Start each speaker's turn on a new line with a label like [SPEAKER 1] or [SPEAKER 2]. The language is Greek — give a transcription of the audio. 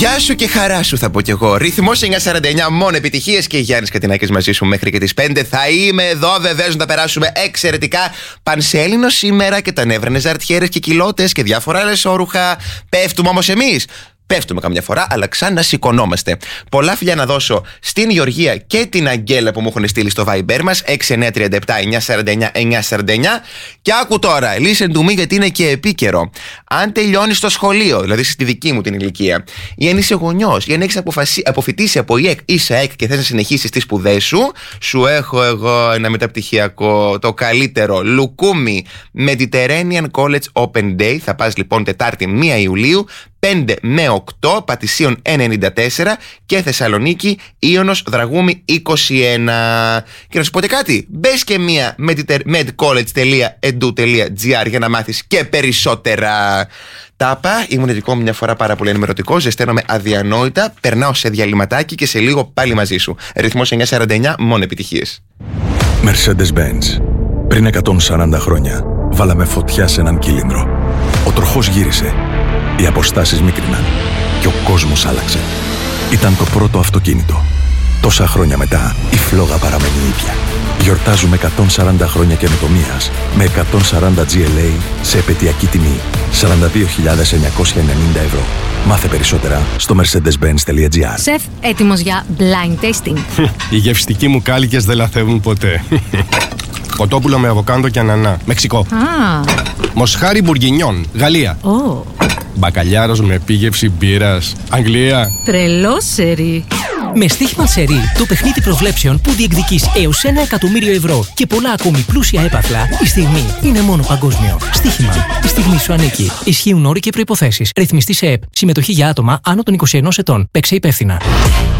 [SPEAKER 1] Γεια σου και χαρά σου, θα πω κι εγώ. Ρυθμός 949, μόνο επιτυχίες και Γιάννης Κατινάκης μαζί σου μέχρι και τις 5. Θα είμαι εδώ, βεβαίως, να τα περάσουμε εξαιρετικά. Πανσέλινο σήμερα και τα νεύρανε ζαρτιέρες και κοιλώτες και διάφορα άλλες όρουχα. Πέφτουμε όμως εμείς. Πέφτουμε καμιά φορά, αλλά ξανασηκωνόμαστε. Πολλά φιλιά να δώσω στην Γεωργία και την Αγγέλα που μου έχουν στείλει στο Viber μας 6937-949-949. Και άκου τώρα, listen to me, γιατί είναι και επίκαιρο. Αν τελειώνεις το σχολείο, δηλαδή στη δική μου την ηλικία, ή αν είσαι γονιός, ή αν έχεις αποφοιτήσει από ΙΕΚ ή ΣΑΕΚ και θες να συνεχίσεις τις σπουδές σου, σου έχω εγώ ένα μεταπτυχιακό, το καλύτερο, Λουκούμι Mediterranean College Open Day. Θα πας λοιπόν Τετάρτη 1 Ιουλίου, 5 με 8, Πατησίων 94 και Θεσσαλονίκη Ίωνος Δραγούμη 21. Και να σου πω και κάτι, μπες και μία medcollege.edu.gr για να μάθεις και περισσότερα. Τάπα, ήμουν δικό μου μια φορά πάρα πολύ ενημερωτικό, ζεσταίνομαι αδιανόητα, περνάω σε διαλυματάκι και σε λίγο πάλι μαζί σου. Ρυθμός 949, μόνο επιτυχίες.
[SPEAKER 2] Mercedes-Benz. Πριν 140 χρόνια, βάλαμε φωτιά σε έναν κύλινδρο. Ο τροχός γύρισε. Οι αποστάσεις μίκριναν και ο κόσμος άλλαξε. Ήταν το πρώτο αυτοκίνητο. Τόσα χρόνια μετά, η φλόγα παραμένει ίδια. Γιορτάζουμε 140 χρόνια καινοτομίας με 140 GLA σε επαιτειακή τιμή 42.990 ευρώ. Μάθε περισσότερα στο mercedes-benz.gr.
[SPEAKER 3] Σεφ, έτοιμος για blind tasting.
[SPEAKER 4] Οι γευστικοί μου κάλικες δεν λαθεύουν ποτέ. Κοτόπουλο με αβοκάντο και ανανά, Μεξικό. Μοσχάρι μπουργκινιόν, Γαλλία. Μπακαλιάρος με επίγευση μπύρας, Αγγλία.
[SPEAKER 3] Τρελό σερί.
[SPEAKER 5] Με στοίχημα σερί, το παιχνίδι προβλέψεων που διεκδικείς έως 1 εκατομμύριο ευρώ και πολλά ακόμη πλούσια έπαθλα, η στιγμή είναι μόνο παγκόσμιο. Στοίχημα. Η στιγμή σου ανήκει. Ισχύουν όροι και προϋποθέσεις. Ρυθμιστή σε ΕΠ. Συμμετοχή για άτομα άνω των 21 ετών. Παίξε υπεύθυνα.